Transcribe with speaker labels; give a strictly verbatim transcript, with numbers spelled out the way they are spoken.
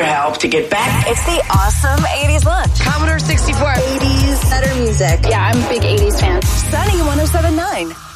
Speaker 1: your help to get back.
Speaker 2: It's the awesome eighties lunch.
Speaker 3: Commodore sixty-four.
Speaker 4: eighties better music.
Speaker 5: Yeah, I'm a big eighties fan.
Speaker 2: Sunny one oh seven point nine.